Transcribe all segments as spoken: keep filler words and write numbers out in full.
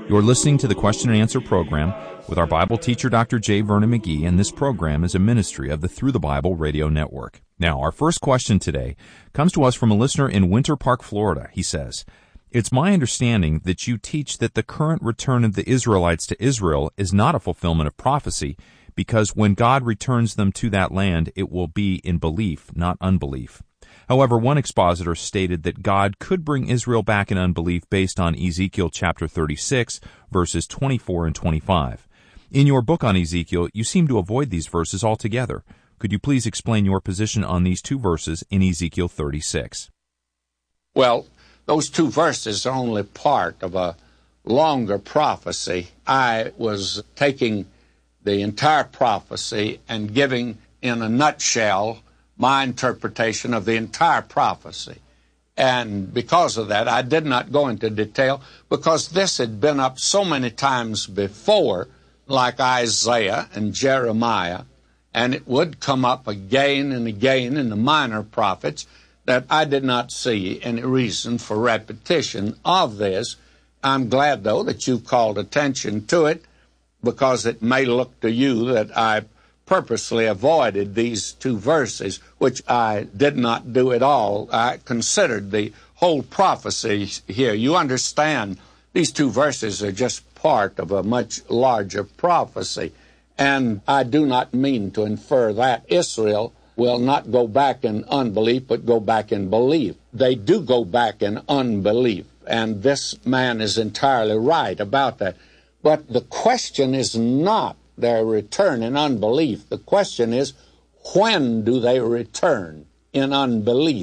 You're listening to the Question and Answer program with our Bible teacher, Doctor J. Vernon McGee, and this program is a ministry of the Through the Bible radio network. Now, our first question today comes to us from a listener in Winter Park, Florida. He says, "It's my understanding that you teach that the current return of the Israelites to Israel is not a fulfillment of prophecy, because when God returns them to that land, it will be in belief, not unbelief. However, one expositor stated that God could bring Israel back in unbelief based on Ezekiel chapter thirty-six, verses twenty-four and twenty-five. In your book on Ezekiel, you seem to avoid these verses altogether. Could you please explain your position on these two verses in Ezekiel thirty-six? Well, those two verses are only part of a longer prophecy. I was taking the entire prophecy and giving, in a nutshell, my interpretation of the entire prophecy. And because of that, I did not go into detail, because this had been up so many times before, like Isaiah and Jeremiah, and it would come up again and again in the minor prophets, that I did not see any reason for repetition of this. I'm glad, though, that you called attention to it, because it may look to you that I purposely avoided these two verses, which I did not do at all. I considered the whole prophecy here. You understand, these two verses are just part of a much larger prophecy. And I do not mean to infer that Israel will not go back in unbelief, but go back in belief. They do go back in unbelief, and this man is entirely right about that. But the question is not their return in unbelief. The question is, when do they return in unbelief?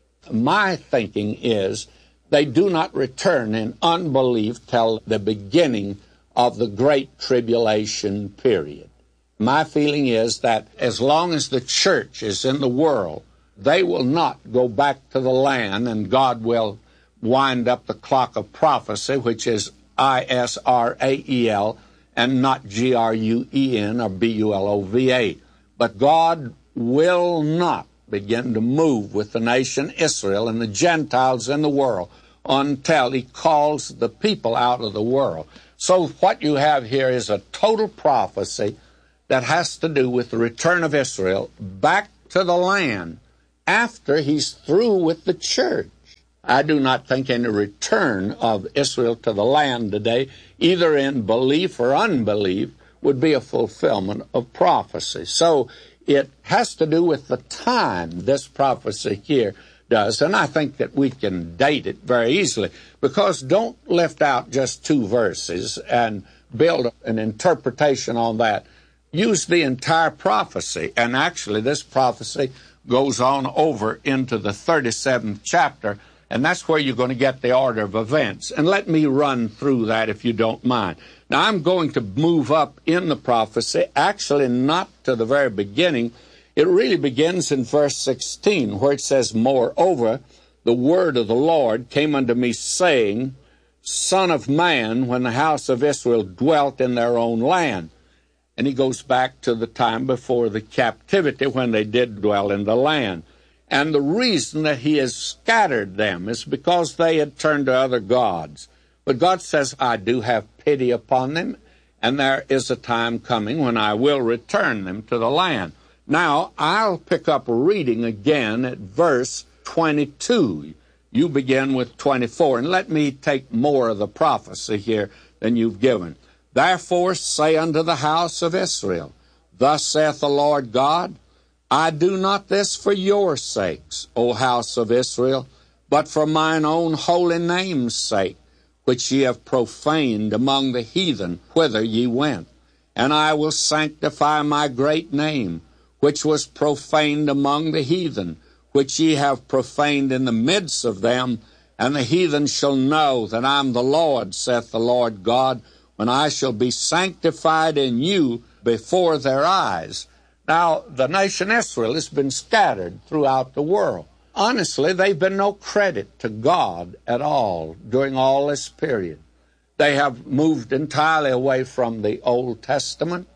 My thinking is they do not return in unbelief till the beginning of the Great Tribulation period. My feeling is that as long as the church is in the world, they will not go back to the land, and God will wind up the clock of prophecy, which is I S R A E L, and not G R U E N or B U L O V A. But God will not begin to move with the nation Israel and the Gentiles in the world until He calls the people out of the world. So what you have here is a total prophecy that has to do with the return of Israel back to the land after He's through with the church. I do not think any return of Israel to the land today, either in belief or unbelief, would be a fulfillment of prophecy. So it has to do with the time this prophecy here does, and I think that we can date it very easily, because don't lift out just two verses and build an interpretation on that. Use the entire prophecy, and actually this prophecy goes on over into the thirty-seventh chapter, and that's where you're going to get the order of events. And let me run through that if you don't mind. Now, I'm going to move up in the prophecy, actually not to the very beginning. It really begins in verse sixteen, where it says, "Moreover, the word of the Lord came unto me, saying, Son of man, when the house of Israel dwelt in their own land." And he goes back to the time before the captivity, when they did dwell in the land. And the reason that He has scattered them is because they had turned to other gods. But God says, I do have pity upon them, and there is a time coming when I will return them to the land. Now, I'll pick up reading again at verse twenty-two. You begin with twenty-four, and let me take more of the prophecy here than you've given. "Therefore say unto the house of Israel, Thus saith the Lord God, I do not this for your sakes, O house of Israel, but for mine own holy name's sake, which ye have profaned among the heathen whither ye went. And I will sanctify my great name, which was profaned among the heathen, which ye have profaned in the midst of them, and the heathen shall know that I am the Lord, saith the Lord God, when I shall be sanctified in you before their eyes." Now, the nation Israel has been scattered throughout the world. Honestly, they've been no credit to God at all during all this period. They have moved entirely away from the Old Testament.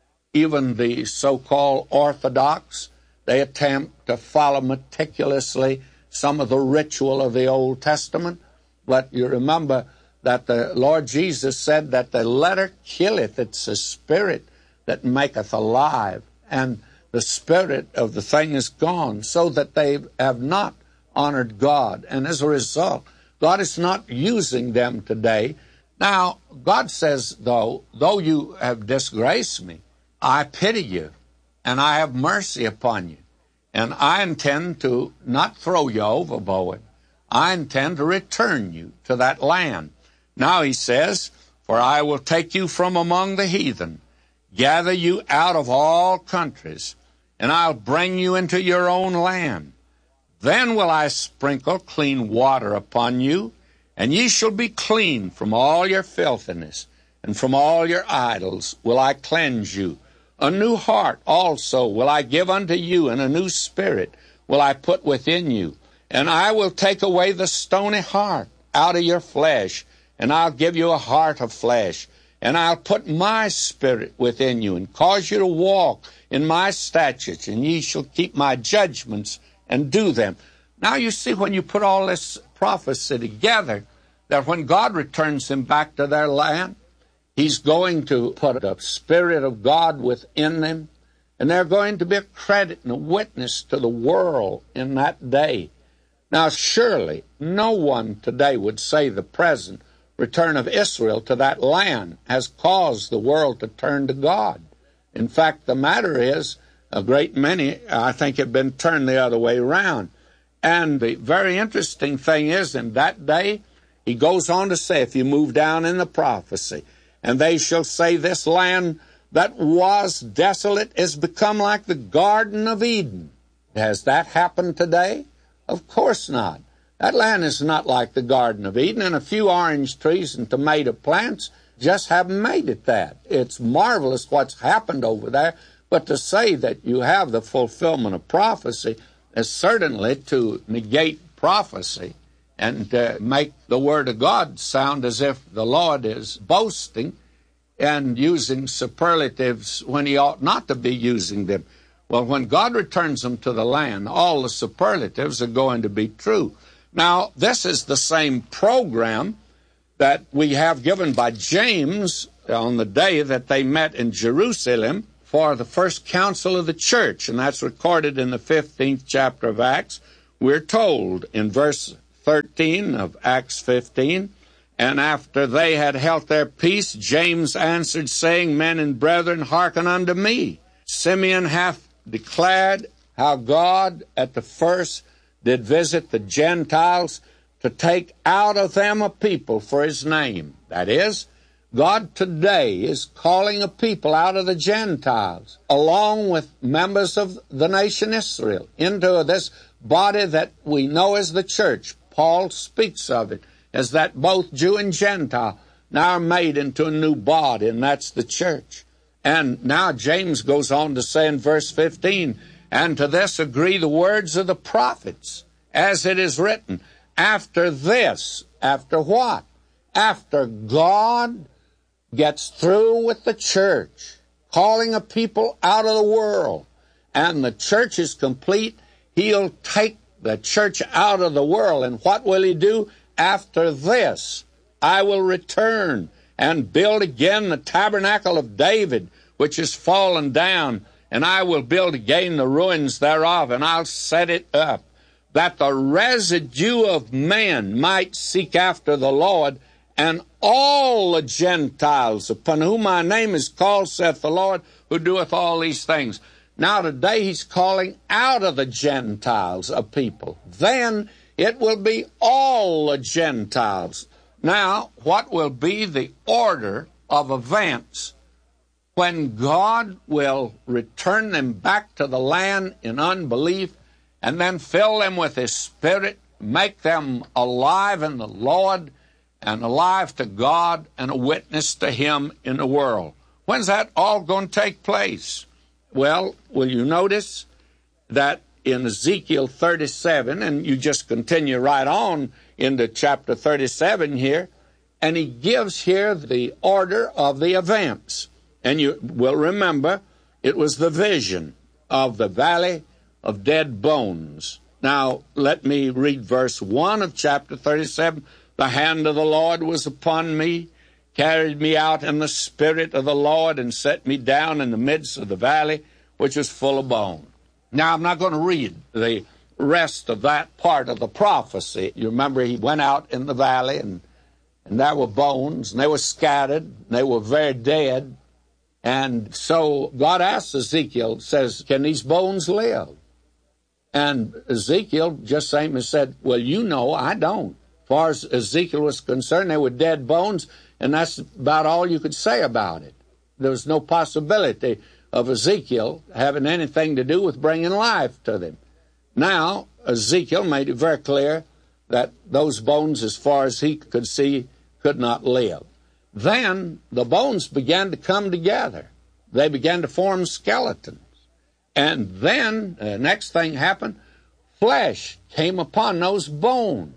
Even the so-called Orthodox, they attempt to follow meticulously some of the ritual of the Old Testament. But you remember that the Lord Jesus said that the letter killeth, it's the spirit that maketh alive, and the spirit of the thing is gone, so that they have not honored God. And as a result, God is not using them today. Now, God says, though, though you have disgraced me, I pity you, and I have mercy upon you. And I intend to not throw you overboard. I intend to return you to that land. Now he says, for I will take you from among the heathen, gather you out of all countries, and I'll bring you into your own land. Then will I sprinkle clean water upon you, and ye shall be clean from all your filthiness, and from all your idols will I cleanse you. A new heart also will I give unto you, and a new spirit will I put within you. And I will take away the stony heart out of your flesh, and I'll give you a heart of flesh. And I'll put my spirit within you, and cause you to walk in my statutes, and ye shall keep my judgments and do them. Now you see, when you put all this prophecy together, that when God returns them back to their land, He's going to put the Spirit of God within them, and they're going to be a credit and a witness to the world in that day. Now, surely no one today would say the present return of Israel to that land has caused the world to turn to God. In fact, the matter is, a great many, I think, have been turned the other way around. And the very interesting thing is, in that day, he goes on to say, if you move down in the prophecy, and they shall say, this land that was desolate is become like the Garden of Eden. Has that happened today? Of course not. That land is not like the Garden of Eden, and a few orange trees and tomato plants just haven't made it that. It's marvelous what's happened over there, but to say that you have the fulfillment of prophecy is certainly to negate prophecy and uh, make the Word of God sound as if the Lord is boasting and using superlatives when He ought not to be using them. Well, when God returns them to the land, all the superlatives are going to be true. Now, this is the same program that we have given by James on the day that they met in Jerusalem for the first council of the church, and that's recorded in the fifteenth chapter of Acts. We're told in verse thirteen of Acts fifteen, and after they had held their peace, James answered, saying, Men and brethren, hearken unto me. Simeon hath declared how God at the first did visit the Gentiles to take out of them a people for His name. That is, God today is calling a people out of the Gentiles, along with members of the nation Israel, into this body that we know as the church. Paul speaks of it as that both Jew and Gentile now are made into a new body, and that's the church. And now James goes on to say in verse fifteen, and to this agree the words of the prophets, as it is written, after this, after what? After God gets through with the church, calling a people out of the world, and the church is complete, He'll take the church out of the world. And what will He do? After this, I will return and build again the tabernacle of David, which is fallen down, and I will build again the ruins thereof, and I'll set it up, that the residue of men might seek after the Lord, and all the Gentiles upon whom my name is called, saith the Lord, who doeth all these things. Now today He's calling out of the Gentiles a people. Then it will be all the Gentiles. Now, what will be the order of events when God will return them back to the land in unbelief and then fill them with His Spirit, make them alive in the Lord and alive to God and a witness to Him in the world? When's that all going to take place? Well, will you notice that in Ezekiel thirty-seven, and you just continue right on into chapter thirty-seven here, and he gives here the order of the events. And you will remember, it was the vision of the valley of dead bones. Now, let me read verse one of chapter thirty-seven. The hand of the Lord was upon me, carried me out in the spirit of the Lord, and set me down in the midst of the valley, which was full of bone. Now, I'm not going to read the rest of that part of the prophecy. You remember he went out in the valley, and, and there were bones, and they were scattered, and they were very dead. And so God asked Ezekiel, says, can these bones live? And Ezekiel just same as said, well, you know, I don't. As far as Ezekiel was concerned, they were dead bones, and that's about all you could say about it. There was no possibility of Ezekiel having anything to do with bringing life to them. Now, Ezekiel made it very clear that those bones, as far as he could see, could not live. Then the bones began to come together. They began to form skeletons. And then the next thing happened, flesh came upon those bones.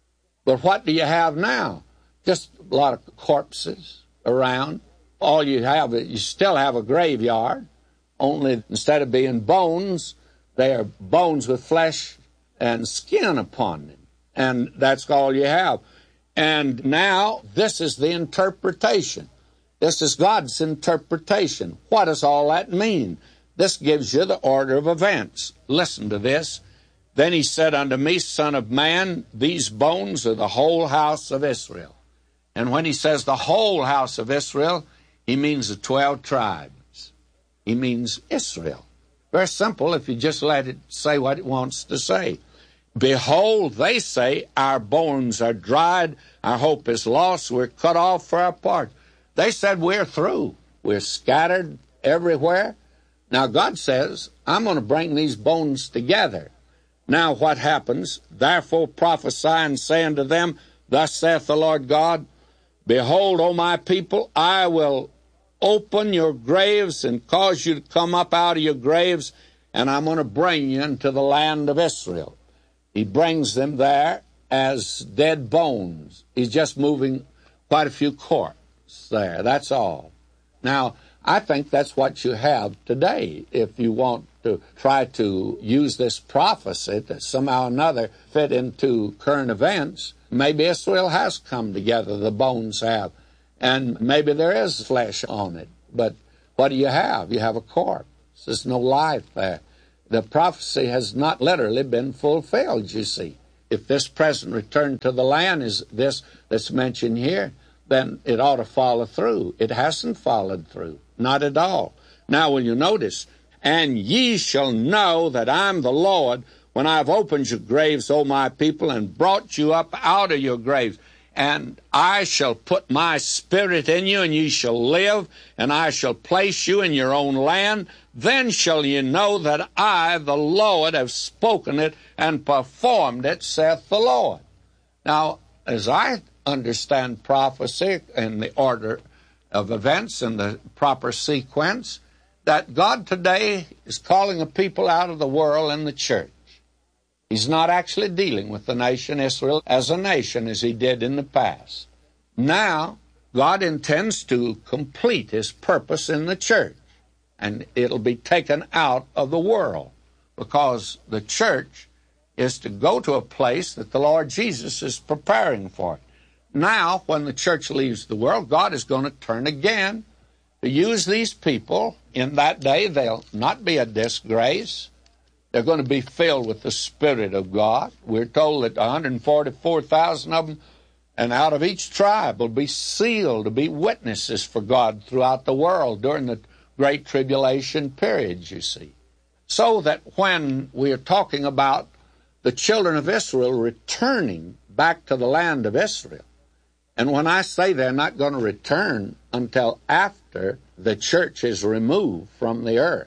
But what do you have now? Just a lot of corpses around. All you have, you still have a graveyard, only instead of being bones, they are bones with flesh and skin upon them. And that's all you have. And now, this is the interpretation. This is God's interpretation. What does all that mean? This gives you the order of events. Listen to this. Then he said unto me, Son of man, these bones are the whole house of Israel. And when he says the whole house of Israel, he means the twelve tribes. He means Israel. Very simple if you just let it say what it wants to say. Behold, they say, our bones are dried, our hope is lost, we're cut off for our part. They said we're through. We're scattered everywhere. Now God says, I'm going to bring these bones together. Now what happens? Therefore prophesy and say unto them, Thus saith the Lord God, Behold, O my people, I will open your graves and cause you to come up out of your graves, and I'm going to bring you into the land of Israel. He brings them there as dead bones. He's just moving quite a few corpses there. That's all. Now, I think that's what you have today. If you want to try to use this prophecy to somehow or another fit into current events, maybe Israel has come together, the bones have, and maybe there is flesh on it. But what do you have? You have a corpse. There's no life there. The prophecy has not literally been fulfilled, you see. If this present return to the land is this that's mentioned here, then it ought to follow through. It hasn't followed through, not at all. Now, will you notice, and ye shall know that I'm the Lord when I've opened your graves, O my people, and brought you up out of your graves. And I shall put my spirit in you, and ye shall live, and I shall place you in your own land. Then shall ye know that I, the Lord, have spoken it and performed it, saith the Lord. Now, as I understand prophecy in the order of events in the proper sequence, that God today is calling a people out of the world and the church. He's not actually dealing with the nation Israel as a nation as he did in the past. Now, God intends to complete his purpose in the church, and it'll be taken out of the world, because the church is to go to a place that the Lord Jesus is preparing for it. Now, when the church leaves the world, God is going to turn again to use these people. In that day, they'll not be a disgrace. They're going to be filled with the Spirit of God. We're told that one hundred forty-four thousand of them, and out of each tribe, will be sealed to be witnesses for God throughout the world during the Great Tribulation period, you see. So that when we are talking about the children of Israel returning back to the land of Israel, and when I say they're not going to return until after the church is removed from the earth,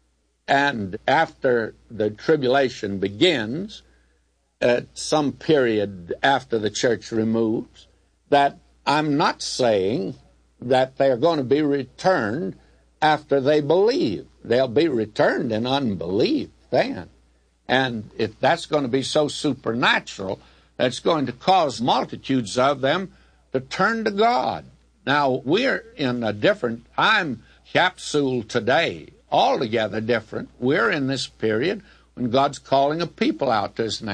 and after the tribulation begins, at some period after the church removes, that I'm not saying that they're going to be returned after they believe. They'll be returned in unbelief then. And if that's going to be so supernatural, that's going to cause multitudes of them to turn to God. Now, we're in a different time capsule today, altogether different. We're in this period when God's calling a people out to his name.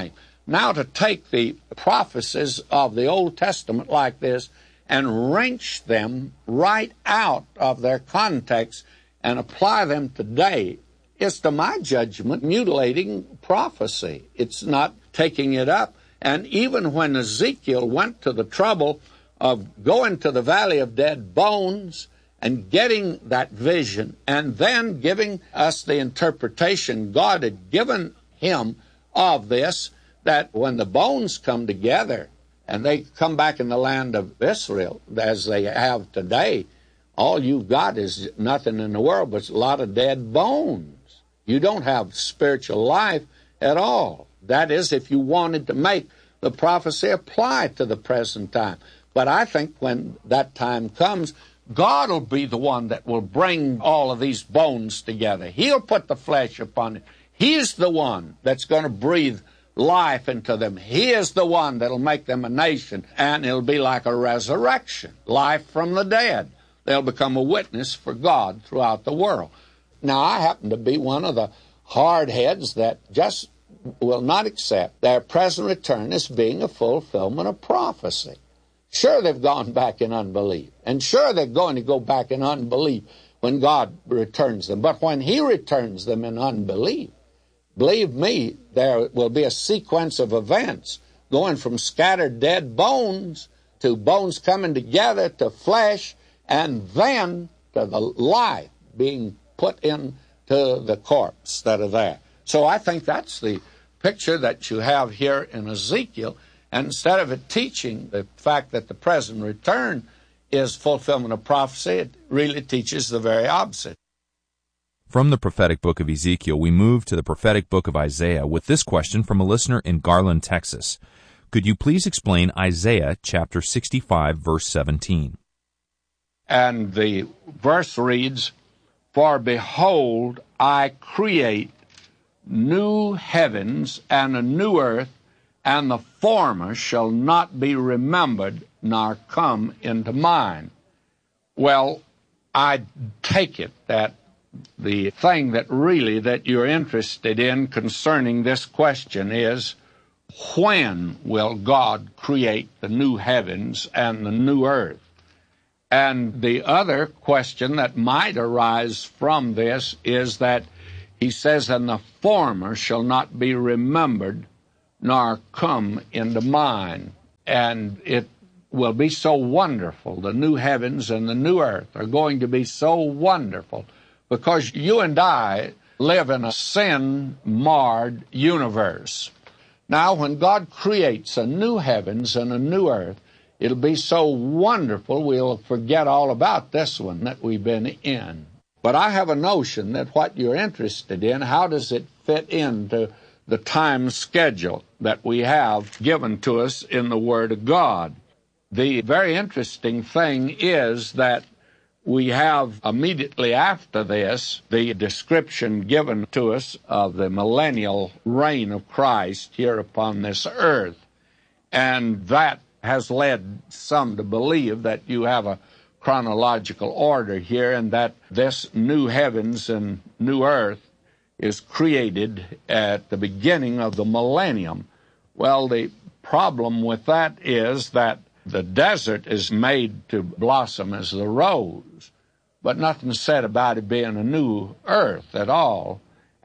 Now to take the prophecies of the Old Testament like this and wrench them right out of their context and apply them today is, to my judgment, mutilating prophecy. It's not taking it up. And even when Ezekiel went to the trouble of going to the valley of dead bones and getting that vision and then giving us the interpretation God had given him of this, that when the bones come together and they come back in the land of Israel, as they have today, all you've got is nothing in the world but a lot of dead bones. You don't have spiritual life at all. That is, if you wanted to make the prophecy apply to the present time. But I think when that time comes, God will be the one that will bring all of these bones together. He'll put the flesh upon it. He's the one that's going to breathe life into them. He is the one that'll make them a nation, and it'll be like a resurrection, life from the dead. They'll become a witness for God throughout the world. Now, I happen to be one of the hard heads that just will not accept their present return as being a fulfillment of prophecy. Sure, they've gone back in unbelief, and sure, they're going to go back in unbelief when God returns them. But when He returns them in unbelief, believe me, there will be a sequence of events going from scattered dead bones to bones coming together to flesh, and then to the life being put into the corpse that are there. So I think that's the picture that you have here in Ezekiel. And instead of it teaching the fact that the present return is fulfillment of prophecy, it really teaches the very opposite. From the prophetic book of Ezekiel, we move to the prophetic book of Isaiah with this question from a listener in Garland, Texas. Could you please explain Isaiah chapter sixty-five, verse seventeen? And the verse reads, "For behold, I create new heavens and a new earth, and the former shall not be remembered, nor come into mind." Well, I take it that the thing that really that you're interested in concerning this question is, when will God create the new heavens and the new earth? And the other question that might arise from this is that he says, "And the former shall not be remembered, nor come into mind." And it will be so wonderful. The new heavens and the new earth are going to be so wonderful because you and I live in a sin-marred universe. Now, when God creates a new heavens and a new earth, it'll be so wonderful we'll forget all about this one that we've been in. But I have a notion that what you're interested in, how does it fit into the time schedule that we have given to us in the Word of God? The very interesting thing is that we have immediately after this the description given to us of the millennial reign of Christ here upon this earth. And that has led some to believe that you have a chronological order here and that this new heavens and new earth is created at the beginning of the millennium. Well, the problem with that is that the desert is made to blossom as the rose, but nothing's said about it being a new earth at all.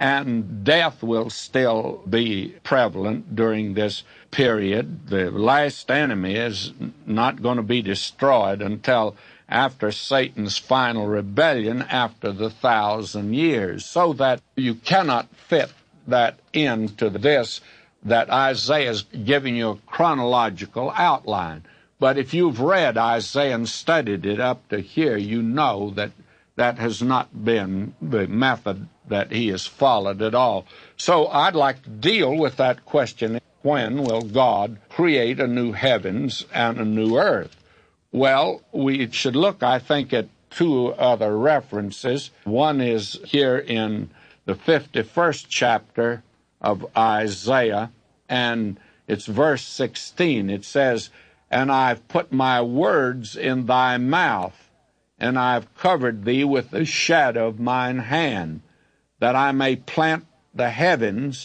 And death will still be prevalent during this period. The last enemy is not going to be destroyed until after Satan's final rebellion after the thousand years, so that you cannot fit that into this, that Isaiah is giving you a chronological outline. But if you've read Isaiah and studied it up to here, you know that that has not been the method that he has followed at all. So I'd like to deal with that question, when will God create a new heavens and a new earth? Well, we should look, I think, at two other references. One is here in the fifty-first chapter of Isaiah, and it's verse sixteen. It says, "And I've put my words in thy mouth, and I've covered thee with the shadow of mine hand, that I may plant the heavens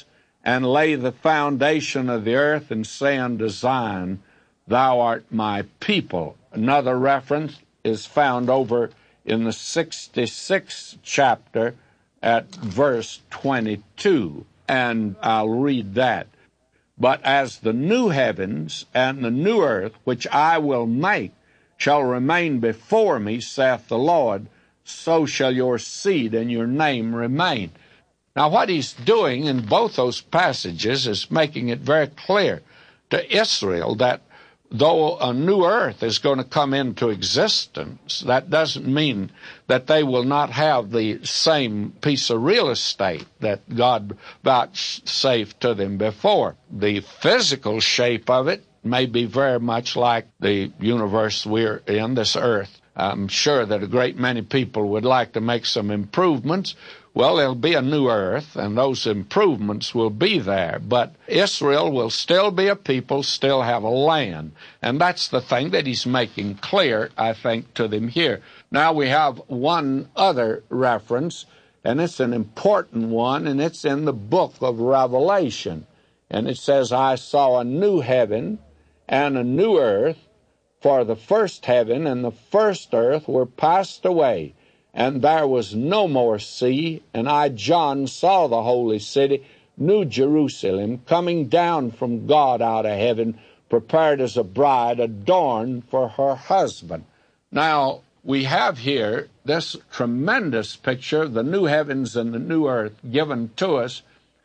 and lay the foundation of the earth, and say unto Zion, Thou art my people. Another reference is found over in the sixty-sixth chapter at verse twenty-two, and I'll read that. But as the new heavens and the new earth, which I will make, shall remain before me, saith the Lord, so shall your seed and your name remain. Now, what he's doing in both those passages is making it very clear to Israel that though a new earth is going to come into existence, that doesn't mean that they will not have the same piece of real estate that God vouchsafed to them before. The physical shape of it may be very much like the universe we're in, this earth. I'm sure that a great many people would like to make some improvements. Well, there'll be a new earth, and those improvements will be there. But Israel will still be a people, still have a land. And that's the thing that he's making clear, I think, to them here. Now we have one other reference, and it's an important one, and it's in the book of Revelation. And it says, I saw a new heaven and a new earth, for the first heaven and the first earth were passed away, and there was no more sea. And I, John, saw the holy city, New Jerusalem, coming down from God out of heaven, prepared as a bride adorned for her husband. Now, we have here this tremendous picture of the new heavens and the new earth given to us,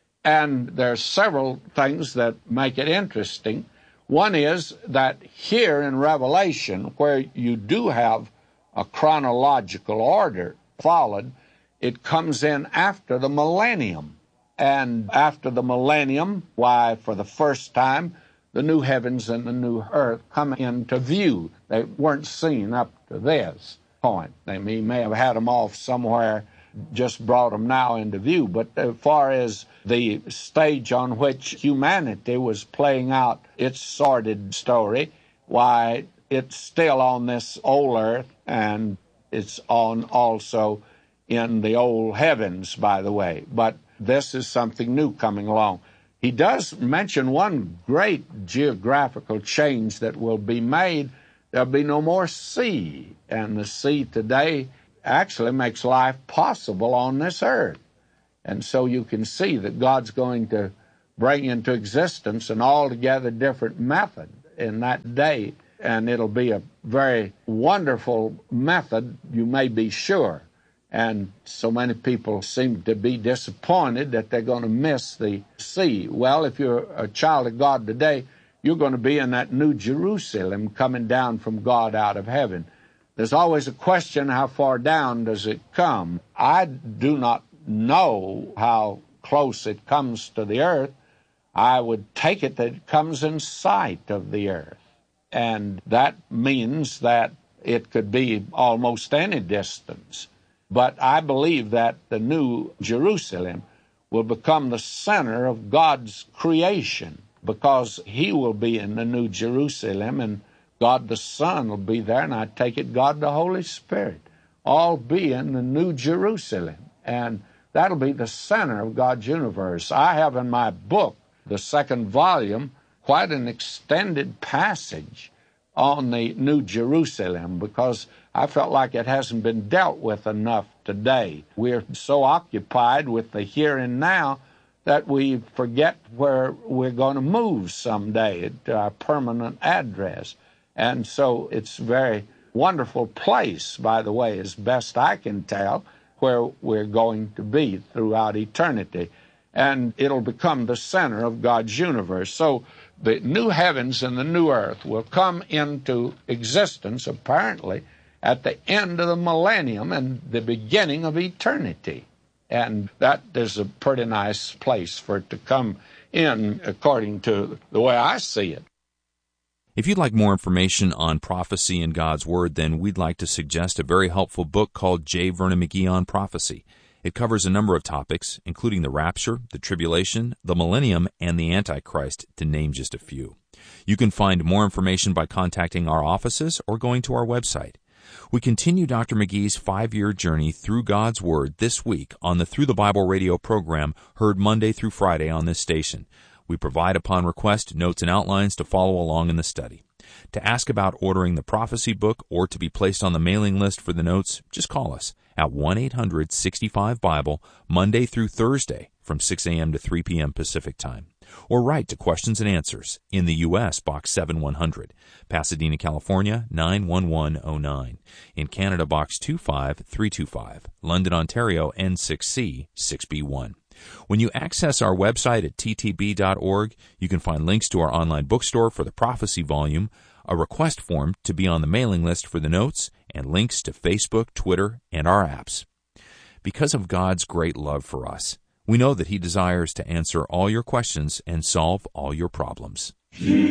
and there are several things that make it interesting. One is that here in Revelation, where you do have a chronological order followed, it comes in after the millennium. And after the millennium, why, for the first time, the new heavens and the new earth come into view. They weren't seen up to this point. They may, may have had them off somewhere, just brought them now into view. But as far as the stage on which humanity was playing out its sordid story, why, it's still on this old earth, and it's on also in the old heavens, by the way. But this is something new coming along. He does mention one great geographical change that will be made. There'll be no more sea, and the sea today actually makes life possible on this earth. And so you can see that God's going to bring into existence an altogether different method in that day, and it'll be a very wonderful method, you may be sure. And so many people seem to be disappointed that they're going to miss the sea. Well, if you're a child of God today, you're going to be in that New Jerusalem coming down from God out of heaven. There's always a question, how far down does it come? I do not know how close it comes to the earth. I would take it that it comes in sight of the earth. And that means that it could be almost any distance. But I believe that the New Jerusalem will become the center of God's creation, because he will be in the New Jerusalem, and God the Son will be there, and I take it God the Holy Spirit, all be in the New Jerusalem. And that'll be the center of God's universe. I have in my book, the second volume, quite an extended passage on the New Jerusalem, because I felt like it hasn't been dealt with enough today. We're so occupied with the here and now that we forget where we're going to move someday to our permanent address. And so it's a very wonderful place, by the way, as best I can tell, where we're going to be throughout eternity. And it'll become the center of God's universe. So the new heavens and the new earth will come into existence, apparently, at the end of the millennium and the beginning of eternity. And that is a pretty nice place for it to come in, according to the way I see it. If you'd like more information on prophecy in God's Word, then we'd like to suggest a very helpful book called J. Vernon McGee on Prophecy. It covers a number of topics, including the rapture, the tribulation, the millennium, and the Antichrist, to name just a few. You can find more information by contacting our offices or going to our website. We continue Doctor McGee's five-year journey through God's Word this week on the Through the Bible radio program, heard Monday through Friday on this station. We provide, upon request, notes and outlines to follow along in the study. To ask about ordering the prophecy book or to be placed on the mailing list for the notes, just call us at one eight hundred sixty-five Bible, Monday through Thursday from six a.m. to three p.m. Pacific Time. Or write to Questions and Answers in the U S Box seven one hundred, Pasadena, California nine one one oh nine. In Canada, Box two five three two five, London, Ontario N six C six B one. When you access our website at t t b dot org, you can find links to our online bookstore for the prophecy volume, a request form to be on the mailing list for the notes, and links to Facebook, Twitter, and our apps. Because of God's great love for us, we know that He desires to answer all your questions and solve all your problems.